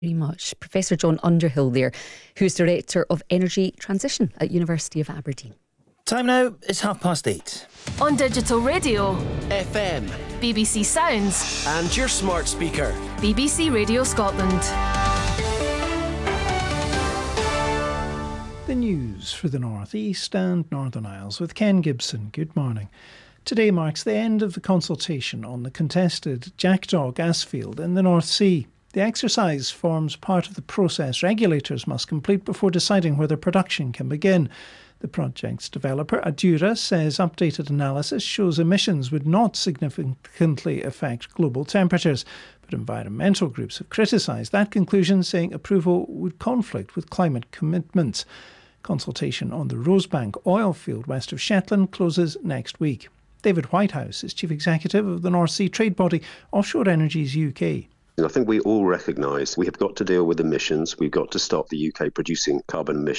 Very much. Professor John Underhill there, who's Director of Energy Transition at University of Aberdeen. Time now is 8:30. On digital radio, FM, BBC Sounds and your smart speaker. BBC Radio Scotland. The news for the North East and Northern Isles with Ken Gibson. Good morning. Today marks the end of the consultation on the contested Jackdaw gas field in the North Sea. The exercise forms part of the process regulators must complete before deciding whether production can begin. The project's developer, Adura, says updated analysis shows emissions would not significantly affect global temperatures. But environmental groups have criticised that conclusion, saying approval would conflict with climate commitments. Consultation on the Rosebank oil field west of Shetland closes next week. David Whitehouse is Chief Executive of the North Sea trade body Offshore Energies UK. I think we all recognise we have got to deal with emissions. We've got to stop the UK producing carbon emissions.